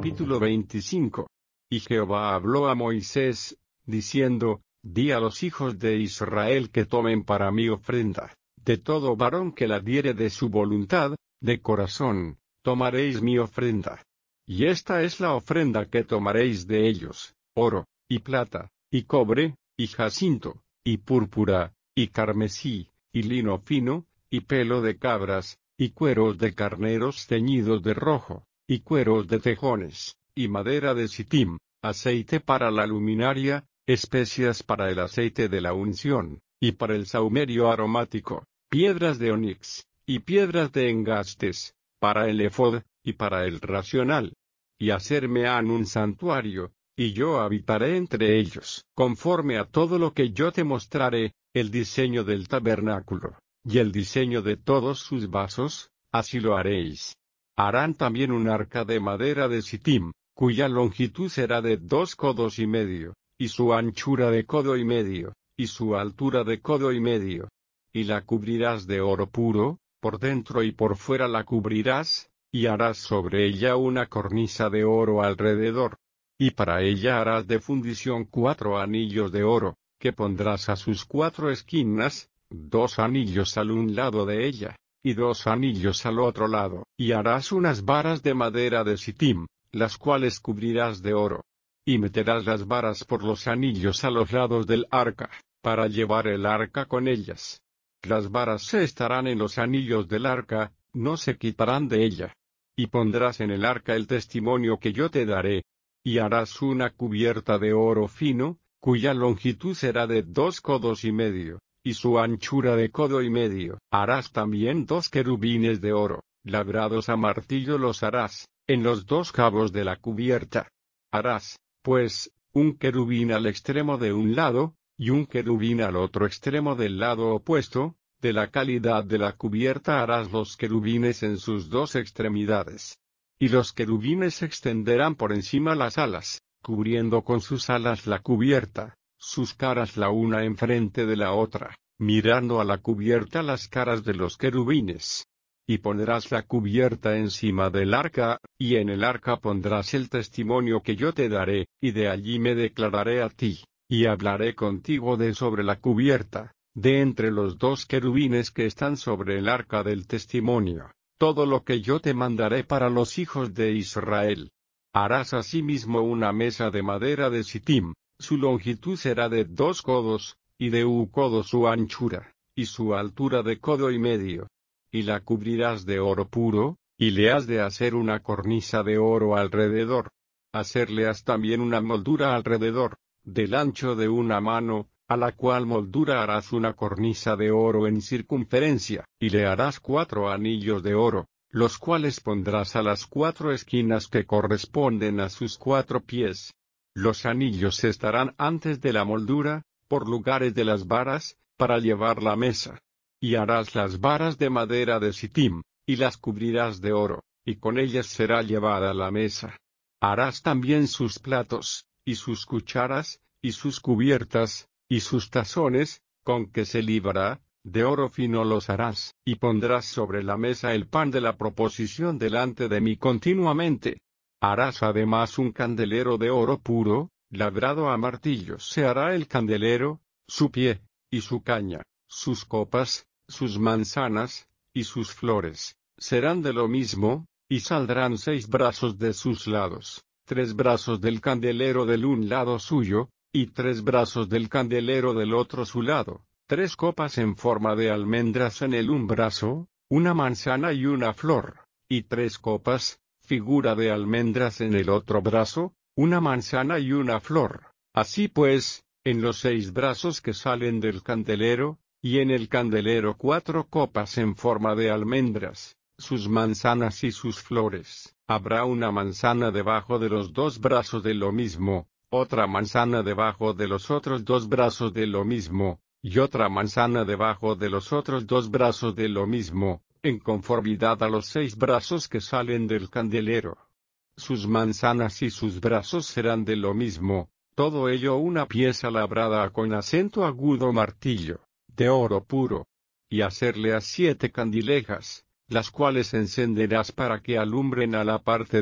Capítulo 25. Y Jehová habló a Moisés, diciendo, Di a los hijos de Israel que tomen para mí ofrenda, de todo varón que la diere de su voluntad, de corazón, tomaréis mi ofrenda. Y esta es la ofrenda que tomaréis de ellos, oro, y plata, y cobre, y jacinto, y púrpura, y carmesí, y lino fino, y pelo de cabras, y cueros de carneros teñidos de rojo, y cueros de tejones, y madera de sitim, aceite para la luminaria, especias para el aceite de la unción, y para el sahumerio aromático, piedras de onix, y piedras de engastes, para el efod, y para el racional. Y hacerme han un santuario, y yo habitaré entre ellos, conforme a todo lo que yo te mostraré, el diseño del tabernáculo, y el diseño de todos sus vasos, así lo haréis. Harán también un arca de madera de sitim, cuya longitud será de 2 codos y medio, y su anchura de codo y medio, y su altura de codo y medio. Y la cubrirás de oro puro, por dentro y por fuera la cubrirás, y harás sobre ella una cornisa de oro alrededor. Y para ella harás de fundición 4 anillos de oro, que pondrás a sus 4 esquinas, 2 anillos al un lado de ella, y 2 anillos al otro lado. Y harás unas varas de madera de sitim, las cuales cubrirás de oro. Y meterás las varas por los anillos a los lados del arca, para llevar el arca con ellas. Las varas se estarán en los anillos del arca, no se quitarán de ella. Y pondrás en el arca el testimonio que yo te daré. Y harás una cubierta de oro fino, cuya longitud será de 2 codos y medio, y su anchura de codo y medio. Harás también 2 querubines de oro, labrados a martillo los harás, en los 2 cabos de la cubierta. Harás, pues, un querubín al extremo de un lado, y un querubín al otro extremo del lado opuesto. De la calidad de la cubierta harás los querubines en sus 2 extremidades. Y los querubines extenderán por encima las alas, cubriendo con sus alas la cubierta, sus caras la una enfrente de la otra, mirando a la cubierta las caras de los querubines. Y pondrás la cubierta encima del arca, y en el arca pondrás el testimonio que yo te daré, y de allí me declararé a ti, y hablaré contigo de sobre la cubierta, de entre los 2 querubines que están sobre el arca del testimonio, todo lo que yo te mandaré para los hijos de Israel. Harás asimismo una mesa de madera de sitim, su longitud será de 2 codos, y de un codo su anchura, y su altura de codo y medio. Y la cubrirás de oro puro, y le has de hacer una cornisa de oro alrededor. Hacerle has también una moldura alrededor, del ancho de una mano, a la cual moldura harás una cornisa de oro en circunferencia, y le harás 4 anillos de oro, los cuales pondrás a las 4 esquinas que corresponden a sus 4 pies. Los anillos estarán antes de la moldura, por lugares de las varas, para llevar la mesa. Y harás las varas de madera de sitim, y las cubrirás de oro, y con ellas será llevada la mesa. Harás también sus platos, y sus cucharas, y sus cubiertas, y sus tazones, con que se librará, de oro fino los harás, y pondrás sobre la mesa el pan de la proposición delante de mí continuamente. Harás además un candelero de oro puro, labrado a martillo se hará el candelero, su pie, y su caña, sus copas, sus manzanas, y sus flores, serán de lo mismo, y saldrán 6 brazos de sus lados, 3 brazos del candelero del un lado suyo, y 3 brazos del candelero del otro su lado, 3 copas en forma de almendras en el un brazo, una manzana y una flor, y 3 copas, figura de almendras en el otro brazo, una manzana y una flor. Así pues, en los 6 brazos que salen del candelero, y en el candelero 4 copas en forma de almendras, sus manzanas y sus flores. Habrá una manzana debajo de los 2 brazos de lo mismo, otra manzana debajo de los otros 2 brazos de lo mismo, y otra manzana debajo de los otros 2 brazos de lo mismo, en conformidad a los 6 brazos que salen del candelero. Sus manzanas y sus brazos serán de lo mismo, todo ello una pieza labrada con acento agudo martillo, de oro puro. Y hacerle a 7 candilejas, las cuales encenderás para que alumbren a la parte